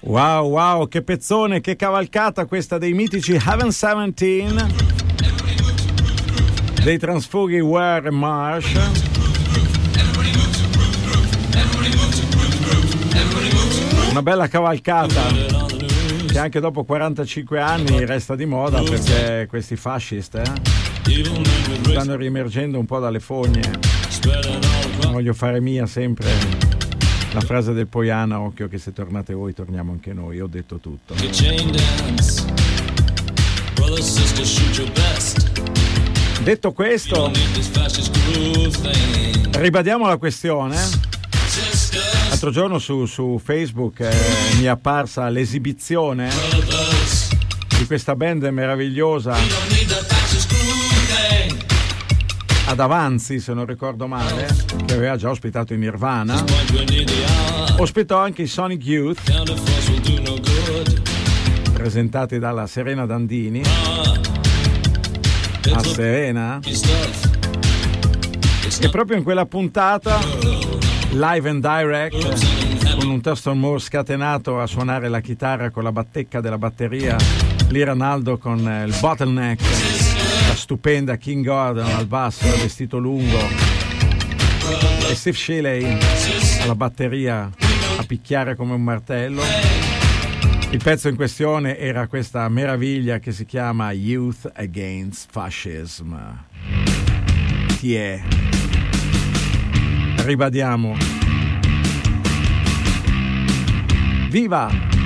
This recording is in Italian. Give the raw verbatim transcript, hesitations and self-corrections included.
Wow, wow, che pezzone, che cavalcata questa dei mitici Heaven diciassette, dei transfughi Ware e Marsh. Una bella cavalcata che anche dopo quarantacinque anni resta di moda, perché questi fascist eh, stanno riemergendo un po' dalle fogne. Voglio fare mia sempre la frase del Poiana: occhio che se tornate voi torniamo anche noi. Ho detto tutto. Detto questo, ribadiamo la questione. L'altro giorno su, su Facebook eh, mi è apparsa l'esibizione di questa band meravigliosa ad Avanzi, se non ricordo male, che aveva già ospitato i Nirvana. Ospitò anche i Sonic Youth, presentati dalla Serena Dandini. A Serena, e proprio in quella puntata, live and direct, con un Thurston Moore scatenato a suonare la chitarra con la battecca della batteria, Lee Ranaldo con il bottleneck, la stupenda King Gordon al basso, vestito lungo, e Steve Shelley alla batteria a picchiare come un martello. Il pezzo in questione era questa meraviglia che si chiama Youth Against Fascism. Chi è? Ribadiamo. Viva!